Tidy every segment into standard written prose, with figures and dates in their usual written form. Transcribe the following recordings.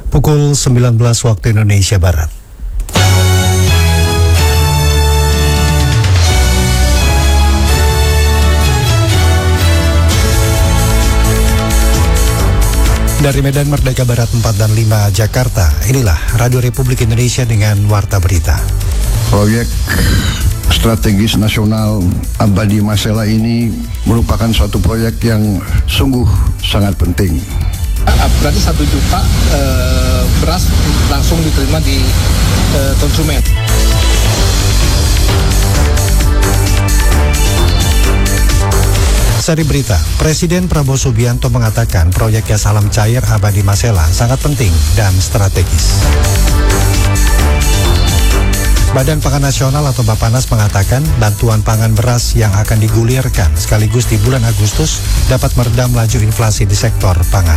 Pukul 19 waktu Indonesia Barat. Dari Medan Merdeka Barat 4 dan 5 Jakarta, inilah Radio Republik Indonesia dengan Warta Berita. Proyek strategis nasional Abadi Masela ini merupakan suatu proyek yang sungguh sangat penting. Berarti 1 juta beras langsung diterima di konsumen. Sari berita, Presiden Prabowo Subianto mengatakan proyek gas alam cair Abadi Masela sangat penting dan strategis. Badan Pangan Nasional atau Bappenas mengatakan bantuan pangan beras yang akan digulirkan sekaligus di bulan Agustus dapat meredam laju inflasi di sektor pangan.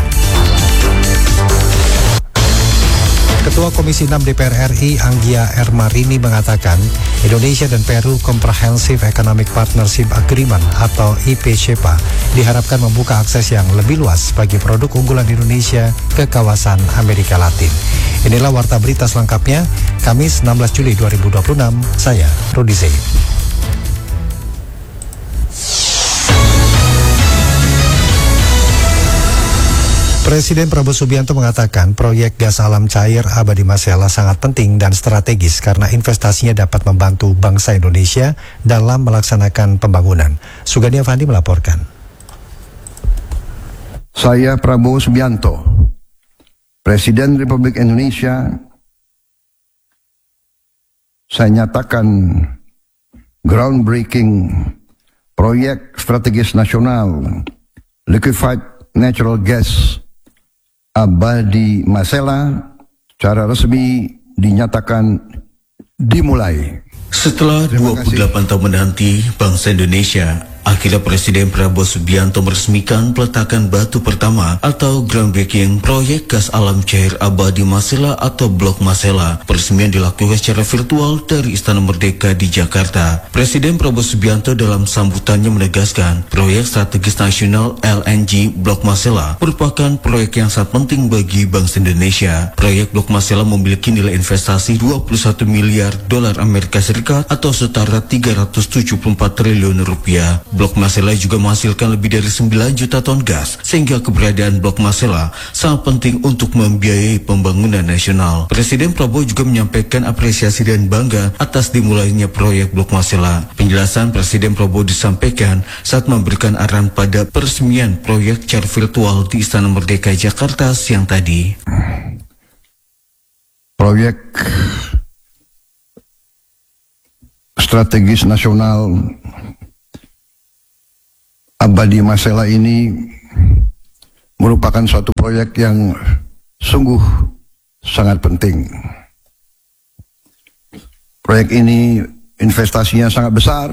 Ketua Komisi 6 DPR RI Anggia Ermarini mengatakan Indonesia dan Peru Comprehensive Economic Partnership Agreement atau IPCEPA diharapkan membuka akses yang lebih luas bagi produk unggulan Indonesia ke kawasan Amerika Latin. Inilah Warta Berita selengkapnya, Kamis 16 Juli 2026, saya Rudi Zaid. Presiden Prabowo Subianto mengatakan proyek gas alam cair Abadi Masela sangat penting dan strategis karena investasinya dapat membantu bangsa Indonesia dalam melaksanakan pembangunan. Sugandi Avandi melaporkan. Saya Prabowo Subianto, Presiden Republik Indonesia, saya nyatakan groundbreaking proyek strategis nasional Liquefied Natural Gas Abadi Masela secara resmi dinyatakan dimulai. Setelah 28 tahun menanti, bangsa Indonesia akhirnya Presiden Prabowo Subianto meresmikan peletakan batu pertama atau groundbreaking proyek gas alam cair Abadi Masela atau Blok Masela. Peresmian dilakukan secara virtual dari Istana Merdeka di Jakarta. Presiden Prabowo Subianto dalam sambutannya menegaskan proyek strategis nasional LNG Blok Masela merupakan proyek yang sangat penting bagi bangsa Indonesia. Proyek Blok Masela memiliki nilai investasi 21 miliar dolar Amerika Serikat atau setara 374 triliun rupiah. Blok Masela juga menghasilkan lebih dari 9 juta ton gas, sehingga keberadaan Blok Masela sangat penting untuk membiayai pembangunan nasional. Presiden Prabowo juga menyampaikan apresiasi dan bangga atas dimulainya proyek Blok Masela. Penjelasan Presiden Prabowo disampaikan saat memberikan arahan pada peresmian proyek secara virtual di Istana Merdeka Jakarta siang tadi. Proyek strategis nasional Abadi Masela ini merupakan suatu proyek yang sungguh sangat penting. Proyek ini investasinya sangat besar,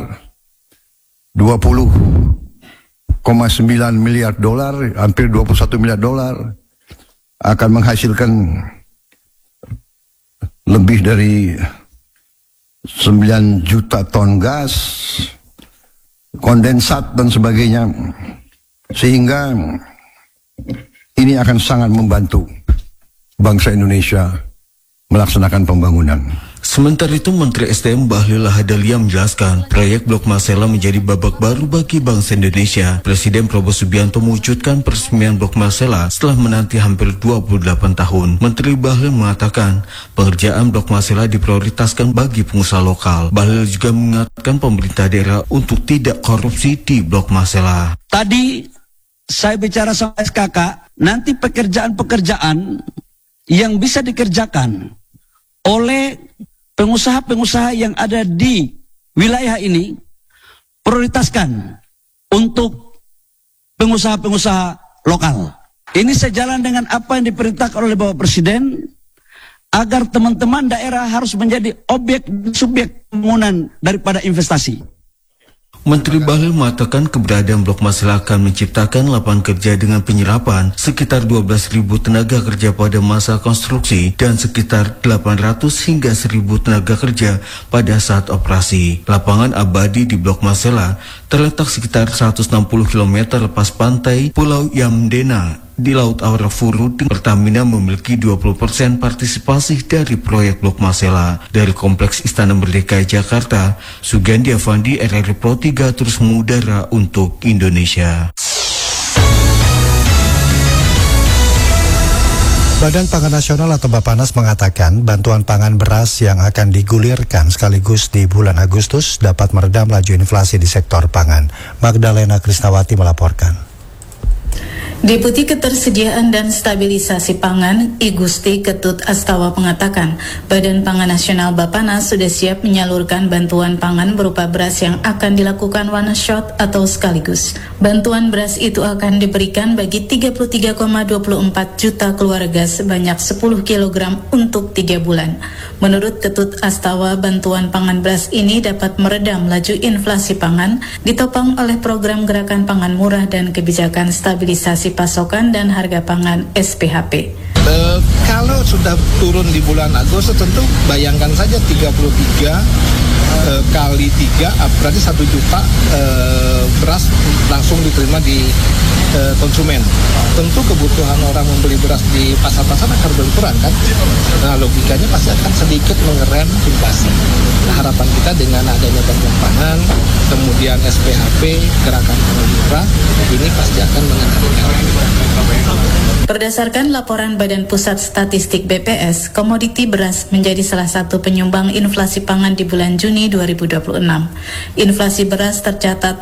20,9 miliar dolar, hampir 21 miliar dolar, akan menghasilkan lebih dari 9 juta ton gas, kondensat dan sebagainya, sehingga ini akan sangat membantu bangsa Indonesia melaksanakan pembangunan. Sementara itu, Menteri SDM Bahlil Lahadalia menjelaskan proyek Blok Masela menjadi babak baru bagi bangsa Indonesia. Presiden Prabowo Subianto mewujudkan peresmian Blok Masela setelah menanti hampir 28 tahun. Menteri Bahlil mengatakan pengerjaan Blok Masela diprioritaskan bagi pengusaha lokal. Bahlil juga mengingatkan pemerintah daerah untuk tidak korupsi di Blok Masela. Tadi saya bicara sama SKK, nanti pekerjaan-pekerjaan yang bisa dikerjakan oleh pengusaha-pengusaha yang ada di wilayah ini prioritaskan untuk pengusaha-pengusaha lokal. Ini sejalan dengan apa yang diperintahkan oleh Bapak Presiden agar teman-teman daerah harus menjadi objek subjek pembangunan daripada investasi. Menteri Bahlil mengatakan keberadaan Blok Masela akan menciptakan lapangan kerja dengan penyerapan sekitar 12.000 tenaga kerja pada masa konstruksi dan sekitar 800 hingga 1.000 tenaga kerja pada saat operasi. Lapangan abadi di Blok Masela terletak sekitar 160 km lepas pantai Pulau Yamdena di Laut Arafuru, Pertamina memiliki 20% partisipasi dari proyek Blok Masela. Dari Kompleks Istana Merdeka Jakarta, Sugandi Avandi, RRI Pro 3 terus mengudara untuk Indonesia. Badan Pangan Nasional atau Bappenas mengatakan bantuan pangan beras yang akan digulirkan sekaligus di bulan Agustus dapat meredam laju inflasi di sektor pangan. Magdalena Krisnawati melaporkan. Deputi Ketersediaan dan Stabilisasi Pangan, I Gusti Ketut Astawa mengatakan, Badan Pangan Nasional Bappenas sudah siap menyalurkan bantuan pangan berupa beras yang akan dilakukan one shot atau sekaligus. Bantuan beras itu akan diberikan bagi 33,24 juta keluarga sebanyak 10 kg untuk 3 bulan. Menurut Ketut Astawa, bantuan pangan beras ini dapat meredam laju inflasi pangan, ditopang oleh program Gerakan Pangan Murah dan Kebijakan Stabilisasi Pasokan dan Harga Pangan SPHP. Kalau sudah turun di bulan Agustus, tentu bayangkan saja 33 kali 3 berarti 1 juta beras langsung diterima di konsumen. Tentu kebutuhan orang membeli beras di pasar-pasar akan berkurang kan. Nah, logikanya pasti akan sedikit mengerem inflasi. Nah, harapan kita dengan adanya bantuan pangan, kemudian SPHP, Gerakan Pangan Murah, ini pasti akan mengendalikan. Berdasarkan laporan Badan Pusat Statistik BPS, komoditi beras menjadi salah satu penyumbang inflasi pangan di bulan Juni 2026. Inflasi beras tercatat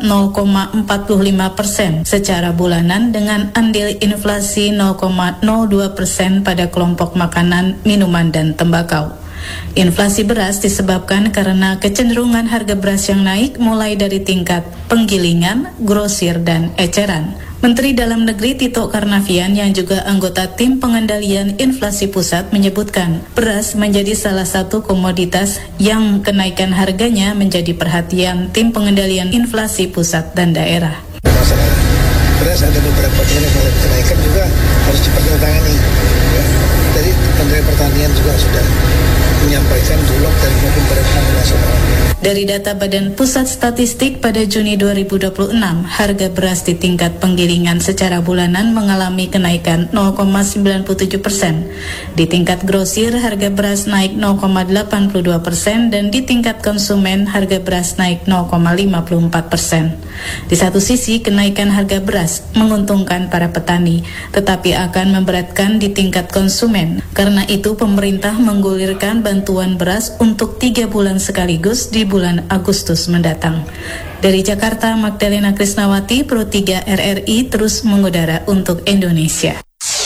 0,45% secara bulanan dengan andil inflasi 0,02% pada kelompok makanan, minuman, dan tembakau. Inflasi beras disebabkan karena kecenderungan harga beras yang naik mulai dari tingkat penggilingan, grosir, dan eceran. Menteri Dalam Negeri Tito Karnavian yang juga anggota Tim Pengendalian Inflasi Pusat menyebutkan beras menjadi salah satu komoditas yang kenaikan harganya menjadi perhatian Tim Pengendalian Inflasi Pusat dan Daerah. Masalah beras ada beberapa kenaikan juga harus cepat ditangani. Jadi Menteri Pertanian juga sudah menyampaikan Bulog dan maupun Badan Pangan Nasional. Dari data Badan Pusat Statistik pada Juni 2026, harga beras di tingkat penggilingan secara bulanan mengalami kenaikan 0,97%. Di tingkat grosir, harga beras naik 0,82% dan di tingkat konsumen, harga beras naik 0,54%. Di satu sisi, kenaikan harga beras menguntungkan para petani, tetapi akan memberatkan di tingkat konsumen. Karena itu, pemerintah menggulirkan bantuan beras untuk 3 bulan sekaligus di bulan Agustus mendatang. Dari Jakarta, Magdalena Krisnawati, Pro 3 RRI terus mengudara untuk Indonesia.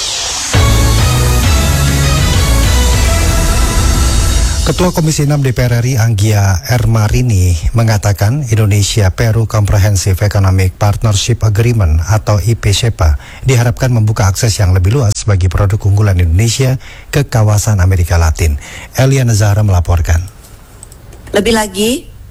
Ketua Komisi 6 DPR RI Anggia Ermarini mengatakan Indonesia-Peru Comprehensive Economic Partnership Agreement atau IPCEPA diharapkan membuka akses yang lebih luas bagi produk unggulan Indonesia ke kawasan Amerika Latin. Eliana Zahra melaporkan. Lebih lagi,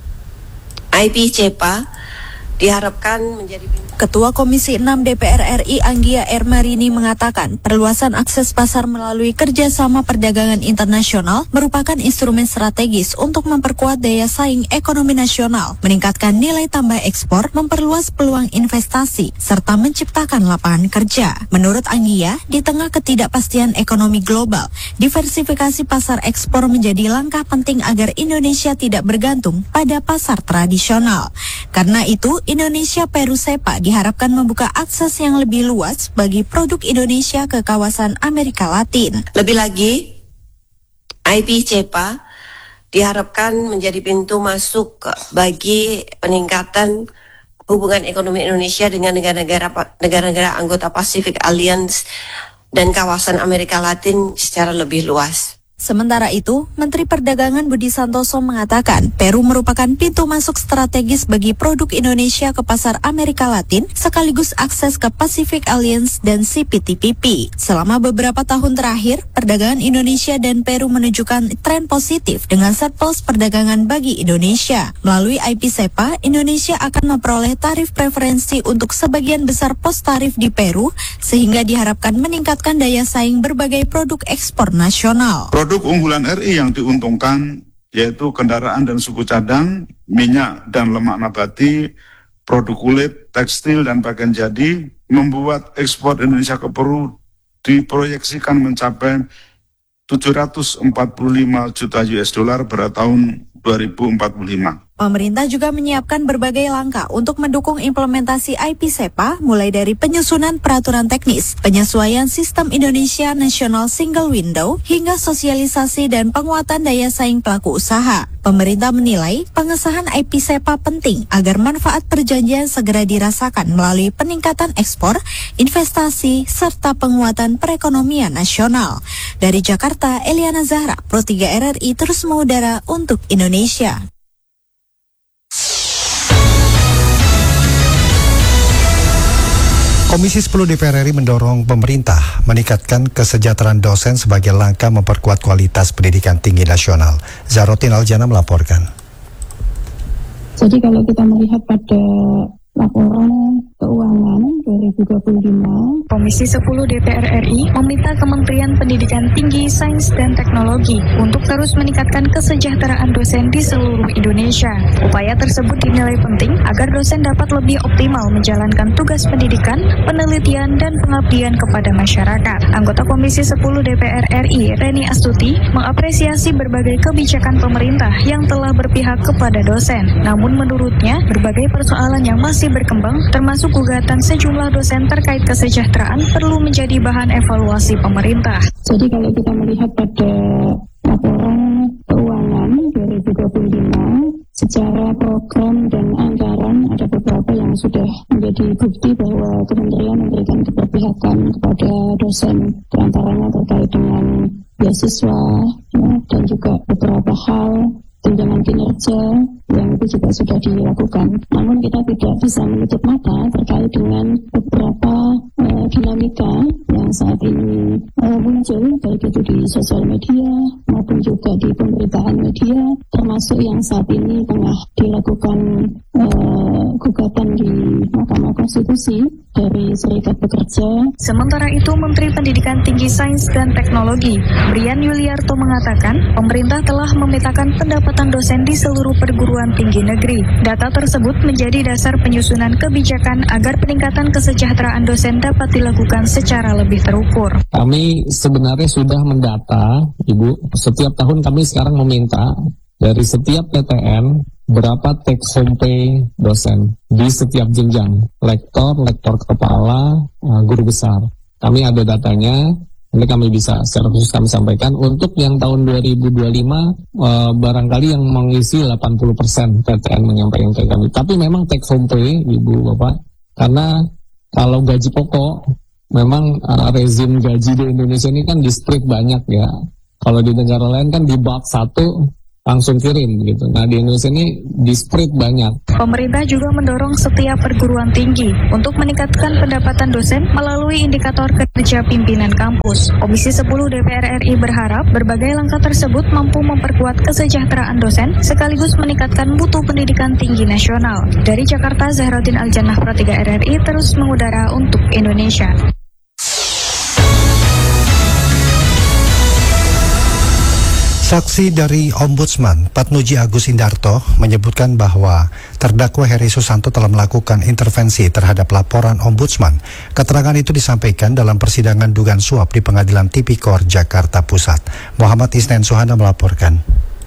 IPCEPA diharapkan menjadi... Ketua Komisi 6 DPR RI Anggia Ermarini mengatakan perluasan akses pasar melalui kerjasama perdagangan internasional merupakan instrumen strategis untuk memperkuat daya saing ekonomi nasional, meningkatkan nilai tambah ekspor, memperluas peluang investasi, serta menciptakan lapangan kerja. Menurut Anggia, di tengah ketidakpastian ekonomi global, diversifikasi pasar ekspor menjadi langkah penting agar Indonesia tidak bergantung pada pasar tradisional. Karena itu, Indonesia-Peru CEPA diharapkan membuka akses yang lebih luas bagi produk Indonesia ke kawasan Amerika Latin. Lebih lagi, IPCEPA diharapkan menjadi pintu masuk bagi peningkatan hubungan ekonomi Indonesia dengan negara-negara anggota Pacific Alliance dan kawasan Amerika Latin secara lebih luas. Sementara itu, Menteri Perdagangan Budi Santoso mengatakan Peru merupakan pintu masuk strategis bagi produk Indonesia ke pasar Amerika Latin sekaligus akses ke Pacific Alliance dan CPTPP. Selama beberapa tahun terakhir, perdagangan Indonesia dan Peru menunjukkan tren positif dengan surplus perdagangan bagi Indonesia. Melalui IPCEPA, Indonesia akan memperoleh tarif preferensi untuk sebagian besar pos tarif di Peru sehingga diharapkan meningkatkan daya saing berbagai produk ekspor nasional. Produk unggulan RI yang diuntungkan yaitu kendaraan dan suku cadang, minyak dan lemak nabati, produk kulit, tekstil dan pakaian jadi, membuat ekspor Indonesia ke Peru diproyeksikan mencapai 745 juta US dollar pada tahun 2045. Pemerintah juga menyiapkan berbagai langkah untuk mendukung implementasi IP-SEPA, mulai dari penyusunan peraturan teknis, penyesuaian sistem Indonesia National Single Window, hingga sosialisasi dan penguatan daya saing pelaku usaha. Pemerintah menilai pengesahan IP-SEPA penting agar manfaat perjanjian segera dirasakan melalui peningkatan ekspor, investasi, serta penguatan perekonomian nasional. Dari Jakarta, Eliana Zahra, Pro 3 RRI terus mengudara untuk Indonesia. Komisi 10 DPR RI mendorong pemerintah meningkatkan kesejahteraan dosen sebagai langkah memperkuat kualitas pendidikan tinggi nasional. Zarotin Aljana melaporkan. Jadi kalau kita melihat pada laporan keuangan 2025, Komisi 10 DPR RI meminta Kementerian Pendidikan Tinggi, Sains dan Teknologi untuk terus meningkatkan kesejahteraan dosen di seluruh Indonesia. Upaya tersebut dinilai penting agar dosen dapat lebih optimal menjalankan tugas pendidikan, penelitian, dan pengabdian kepada masyarakat. Anggota Komisi 10 DPR RI, Reni Astuti, mengapresiasi berbagai kebijakan pemerintah yang telah berpihak kepada dosen. Namun menurutnya, berbagai persoalan yang masih berkembang, termasuk gugatan sejumlah dosen terkait kesejahteraan, perlu menjadi bahan evaluasi pemerintah. Jadi kalau kita melihat pada laporan keuangan 2025, secara program dan anggaran ada beberapa yang sudah menjadi bukti bahwa kementerian memberikan keberpihakan kepada dosen, diantaranya terkait dengan beasiswa, dan juga beberapa hal tunjangan kinerja yang itu juga sudah dilakukan. Namun kita tidak bisa menutup mata terkait dengan beberapa dinamika yang saat ini muncul, baik itu di sosial media maupun juga di pemberitaan media, termasuk yang saat ini tengah dilakukan gugatan di Mahkamah Konstitusi dari Serikat Pekerja. Sementara itu, Menteri Pendidikan Tinggi, Sains dan Teknologi, Brian Yuliarto mengatakan, pemerintah telah memetakan pendapatan dosen di seluruh perguruan tinggi negeri. Data tersebut menjadi dasar penyusunan kebijakan agar peningkatan kesejahteraan dosen dapat dilakukan secara lebih terukur. Kami sebenarnya sudah mendata, Ibu, setiap tahun kami sekarang meminta dari setiap PTN berapa take home pay dosen di setiap jenjang, lektor kepala, guru besar. Kami ada datanya, nanti kami bisa secara khusus kami sampaikan. Untuk yang tahun 2025, barangkali yang mengisi 80% PTN menyampaikan ke kami. Tapi memang take home pay, Ibu Bapak, karena kalau gaji pokok, memang rezim gaji di Indonesia ini kan di split banyak ya. Kalau di negara lain kan di bab 1 langsung kirim gitu. Nah, di Indonesia ini di-spread banyak. Pemerintah juga mendorong setiap perguruan tinggi untuk meningkatkan pendapatan dosen melalui indikator kerja pimpinan kampus. Komisi 10 DPR RI berharap berbagai langkah tersebut mampu memperkuat kesejahteraan dosen sekaligus meningkatkan mutu pendidikan tinggi nasional. Dari Jakarta, Zahratin Aljannah, Pro 3 RRI terus mengudara untuk Indonesia. Saksi dari Ombudsman Patnuji Agus Indarto menyebutkan bahwa terdakwa Heri Susanto telah melakukan intervensi terhadap laporan Ombudsman. Keterangan itu disampaikan dalam persidangan dugaan suap di Pengadilan Tipikor Jakarta Pusat. Muhammad Isnen Suhana melaporkan.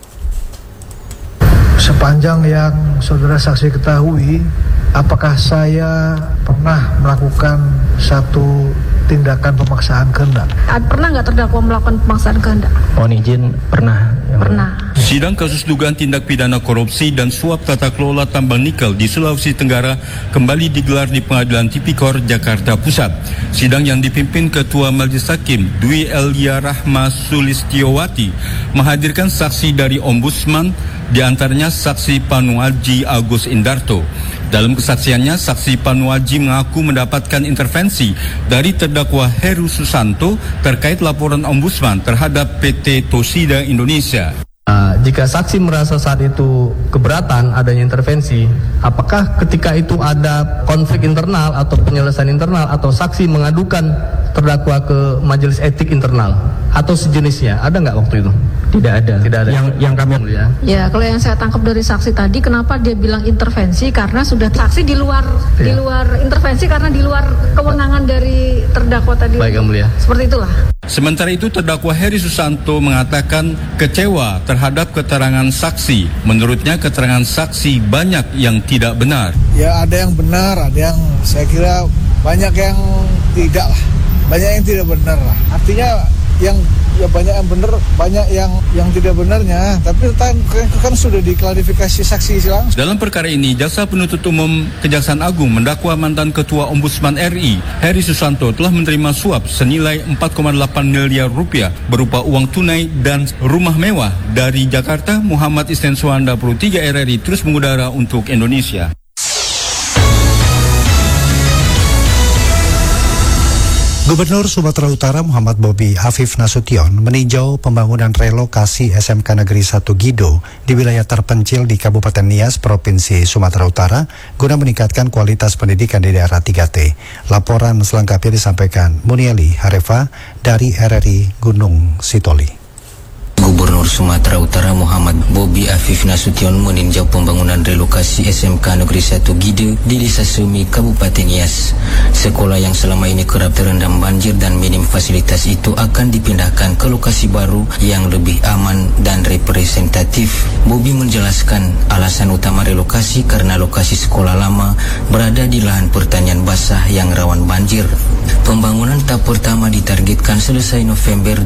Sepanjang yang saudara saksi ketahui, apakah saya pernah melakukan satu tindakan pemaksaan kehendak? Pernah nggak terdakwa melakukan pemaksaan kehendak? Mohon izin, pernah. Pernah. Sidang kasus dugaan tindak pidana korupsi dan suap tata kelola tambang nikel di Sulawesi Tenggara kembali digelar di Pengadilan Tipikor Jakarta Pusat. Sidang yang dipimpin Ketua Majelis Hakim Dwi Elia Rahma Sulistiowati menghadirkan saksi dari Ombudsman, diantaranya saksi Panuaji Agus Indarto. Dalam kesaksiannya, saksi Panuaji mengaku mendapatkan intervensi dari terdakwa Heru Susanto terkait laporan Ombudsman terhadap PT Tosida Indonesia. Jika saksi merasa saat itu keberatan adanya intervensi, apakah ketika itu ada konflik internal atau penyelesaian internal atau saksi mengadukan terdakwa ke majelis etik internal atau sejenisnya? Ada nggak waktu itu? Tidak ada. Yang kami ya. Ya, kalau yang saya tangkap dari saksi tadi, kenapa dia bilang intervensi? Karena sudah saksi di luar intervensi karena di luar kewenangan dari terdakwa tadi. Baik, Yang Mulia. Seperti itulah. Sementara itu terdakwa Heri Susanto mengatakan kecewa terhadap keterangan saksi. Menurutnya keterangan saksi banyak yang tidak benar. Ya ada yang benar, ada yang saya kira banyak yang tidak lah. Banyak yang tidak benar lah. Artinya yang banyak yang benar, banyak yang tidak benarnya. Tapi kan sudah diklarifikasi saksi langsung. Dalam perkara ini, Jaksa Penuntut Umum Kejaksaan Agung mendakwa mantan Ketua Ombudsman RI, Heri Susanto, telah menerima suap senilai 4,8 miliar rupiah berupa uang tunai dan rumah mewah dari Jakarta. Muhammad Isnen Suwanda, Pro 3 RRI terus mengudara untuk Indonesia. Gubernur Sumatera Utara Muhammad Bobi Afif Nasution meninjau pembangunan relokasi SMK Negeri 1 Gido di wilayah terpencil di Kabupaten Nias, Provinsi Sumatera Utara guna meningkatkan kualitas pendidikan di daerah 3T. Laporan selengkapnya disampaikan Munieli Harefa dari RRI Gunung Sitoli. Gubernur Sumatera Utara Muhammad Bobi Afif Nasution meninjau pembangunan relokasi SMK Negeri 1 Gido di Desa Sumi, Kabupaten Nias. Sekolah yang selama ini kerap terendam banjir dan minim fasilitas itu akan dipindahkan ke lokasi baru yang lebih aman dan representatif. Bobi menjelaskan alasan utama relokasi karena lokasi sekolah lama berada di lahan pertanian basah yang rawan banjir. Pembangunan tahap pertama ditargetkan selesai November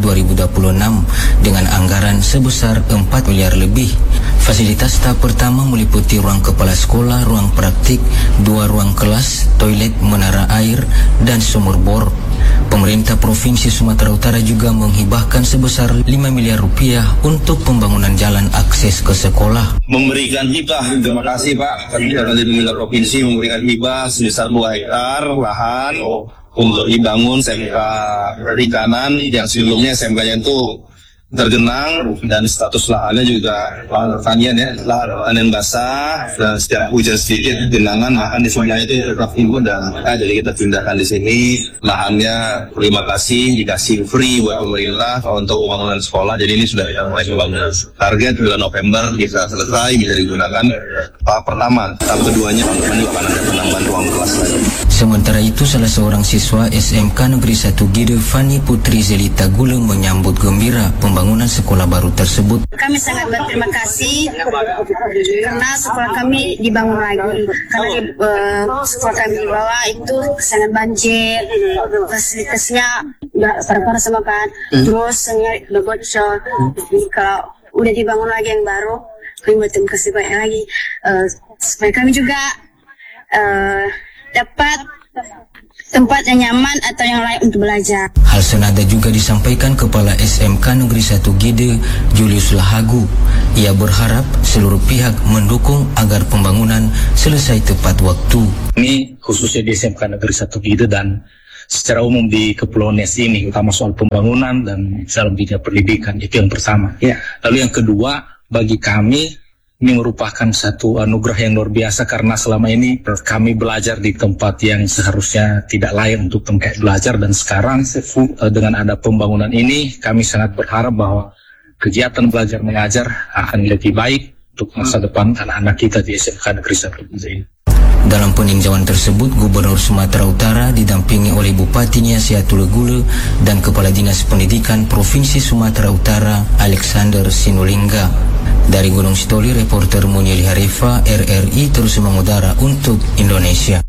2026 dengan anggaran sebesar 4 miliar lebih. Fasilitas tahap pertama meliputi ruang kepala sekolah, ruang praktik, 2 ruang kelas, toilet, menara air, dan sumur bor. Pemerintah Provinsi Sumatera Utara juga menghibahkan sebesar 5 miliar rupiah untuk pembangunan jalan akses ke sekolah. Memberikan hibah, terima kasih Pak. Kami dari pemerintah provinsi memberikan hibah sebesar 2 hektar lahan untuk dibangun SMK perikanan yang sebelumnya SMK-nya itu tergenang dan status lahannya juga lahan pertanian ya, lahan panen basah dan setiap hujan sedikit genangan lahan di semuanya itu tetap timbul dan jadi kita pindahkan di sini lahannya. Terima kasih dikasih free buat pemerintah untuk pembangunan sekolah. Jadi ini sudah mulai pembangunan. Target bulan November bisa selesai, bisa digunakan tahap pertama. Tahap keduanya akan ada penambahan ruang kelas lagi. Sementara itu, salah seorang siswa SMK Negeri 1 Gido, Fani Putri Zelita Gule, menyambut gembira pembangunan sekolah baru tersebut. Kami sangat berterima kasih karena sekolah kami dibangun lagi. Karena sekolah kami di bawah itu sangat banjir, fasilitasnya udah parah-parah sama kan, terus udah bocor. Kalau udah dibangun lagi yang baru, kami berterima kasih banyak lagi supaya kami juga dapat tempat yang nyaman atau yang layak untuk belajar. Hal senada juga disampaikan Kepala SMK Negeri 1 Gido, Julius Lahagu. Ia berharap seluruh pihak mendukung agar pembangunan selesai tepat waktu. Ini khususnya di SMK Negeri 1 Gido dan secara umum di Kepulauan Nias ini, utama soal pembangunan dan dalam bidang pendidikan, itu yang pertama. Lalu yang kedua, bagi kami ini merupakan satu anugerah yang luar biasa karena selama ini kami belajar di tempat yang seharusnya tidak layak untuk tempat belajar, dan sekarang dengan ada pembangunan ini kami sangat berharap bahwa kegiatan belajar mengajar akan lebih baik untuk masa depan anak-anak kita di SMK Negeri 1 ini. Dalam peninjauan tersebut, Gubernur Sumatera Utara didampingi oleh Bupati Nias Yatul Gule dan Kepala Dinas Pendidikan Provinsi Sumatera Utara Alexander Sinulinga. Dari Gunung Sitoli, reporter Munieli Harefa, RRI terus mengudara untuk Indonesia.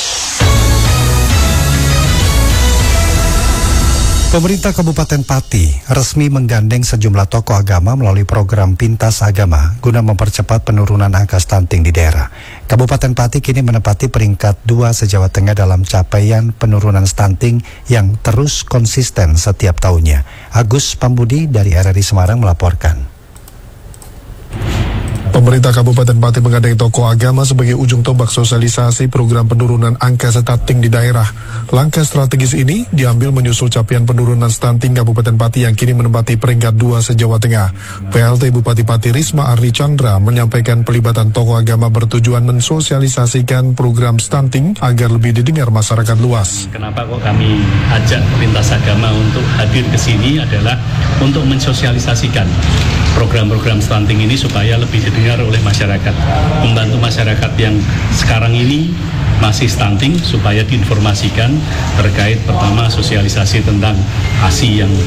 Pemerintah Kabupaten Pati resmi menggandeng sejumlah tokoh agama melalui program Pintas Agama guna mempercepat penurunan angka stunting di daerah. Kabupaten Pati kini menempati peringkat 2 se-Jawa Tengah dalam capaian penurunan stunting yang terus konsisten setiap tahunnya. Agus Pambudi dari RRI Semarang melaporkan. Pemerintah Kabupaten Pati menggandeng tokoh agama sebagai ujung tombak sosialisasi program penurunan angka stunting di daerah. Langkah strategis ini diambil menyusul capaian penurunan stunting Kabupaten Pati yang kini menempati peringkat 2 se-Jawa Tengah. PLT Bupati Pati Risma Arni Chandra menyampaikan pelibatan tokoh agama bertujuan mensosialisasikan program stunting agar lebih didengar masyarakat luas. Kenapa kok kami ajak lintas agama untuk hadir ke sini adalah untuk mensosialisasikan program-program stunting ini supaya lebih didengar oleh masyarakat, membantu masyarakat yang sekarang ini masih stunting supaya diinformasikan terkait pertama sosialisasi tentang ASI yang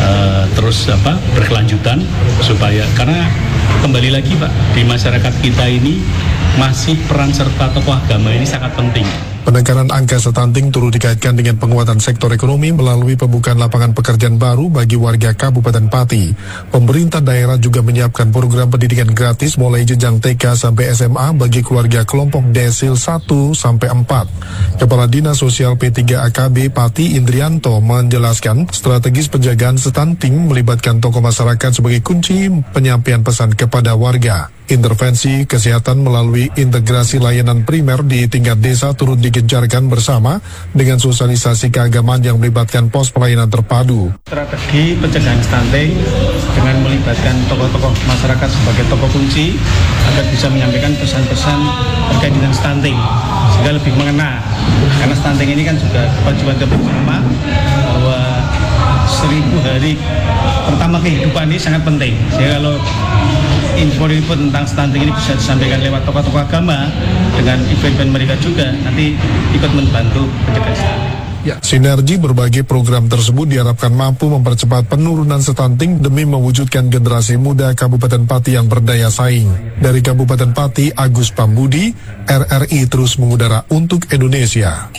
terus berkelanjutan, supaya karena kembali lagi Pak, di masyarakat kita ini masih peran serta tokoh agama ini sangat penting. Penekanan angka stunting turut dikaitkan dengan penguatan sektor ekonomi melalui pembukaan lapangan pekerjaan baru bagi warga Kabupaten Pati. Pemerintah daerah juga menyiapkan program pendidikan gratis mulai jenjang TK sampai SMA bagi keluarga kelompok desil 1 sampai 4. Kepala Dinas Sosial P3 AKB Pati Indrianto menjelaskan strategis penjagaan stunting melibatkan tokoh masyarakat sebagai kunci penyampaian pesan kepada warga. Intervensi kesehatan melalui integrasi layanan primer di tingkat desa turut digencarkan bersama dengan sosialisasi keagamaan yang melibatkan pos pelayanan terpadu. Strategi pencegahan stunting dengan melibatkan tokoh-tokoh masyarakat sebagai tokoh kunci agar bisa menyampaikan pesan-pesan terkait dengan stunting sehingga lebih mengena. Karena stunting ini kan juga kewajiban kita bersama bahwa 1000 hari pertama kehidupan ini sangat penting. Sehingga kalau info-info tentang stunting ini bisa disampaikan lewat tokoh-tokoh agama dengan event-event mereka juga nanti ikut membantu pencegahan stunting. Sinergi berbagai program tersebut diharapkan mampu mempercepat penurunan stunting demi mewujudkan generasi muda Kabupaten Pati yang berdaya saing. Dari Kabupaten Pati, Agus Pambudi, RRI terus mengudara untuk Indonesia.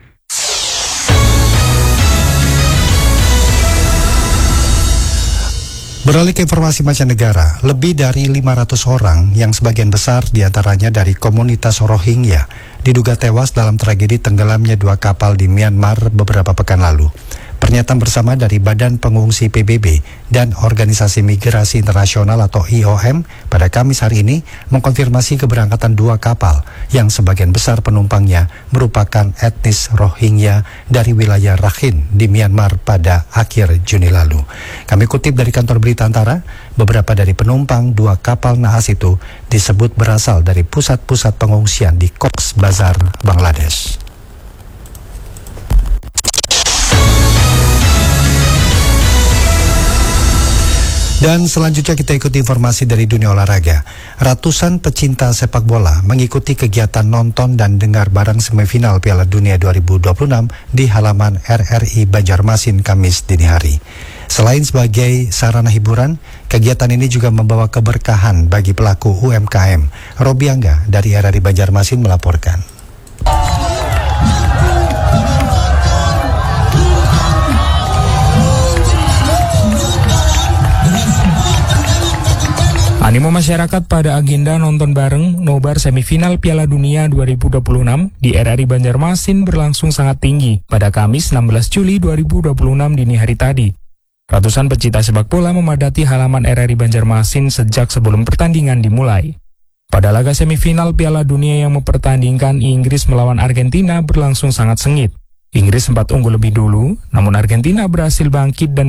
Beralih ke informasi mancanegara, lebih dari 500 orang yang sebagian besar diantaranya dari komunitas Rohingya diduga tewas dalam tragedi tenggelamnya 2 kapal di Myanmar beberapa pekan lalu. Pernyataan bersama dari Badan Pengungsi PBB dan Organisasi Migrasi Internasional atau IOM pada Kamis hari ini mengkonfirmasi keberangkatan 2 kapal yang sebagian besar penumpangnya merupakan etnis Rohingya dari wilayah Rakhine di Myanmar pada akhir Juni lalu. Kami kutip dari kantor berita Antara, beberapa dari penumpang 2 kapal naas itu disebut berasal dari pusat-pusat pengungsian di Cox's Bazar, Bangladesh. Dan selanjutnya kita ikuti informasi dari dunia olahraga. Ratusan pecinta sepak bola mengikuti kegiatan nonton dan dengar bareng semifinal Piala Dunia 2026 di halaman RRI Banjarmasin Kamis dini hari. Selain sebagai sarana hiburan, kegiatan ini juga membawa keberkahan bagi pelaku UMKM. Robi Angga dari RRI Banjarmasin melaporkan. Animo masyarakat pada agenda nonton bareng nobar semifinal Piala Dunia 2026 di RRI Banjarmasin berlangsung sangat tinggi pada Kamis 16 Juli 2026 dini hari tadi. Ratusan pecinta sepak bola memadati halaman RRI Banjarmasin sejak sebelum pertandingan dimulai. Pada laga semifinal Piala Dunia yang mempertandingkan Inggris melawan Argentina berlangsung sangat sengit. Inggris sempat unggul lebih dulu, namun Argentina berhasil bangkit dan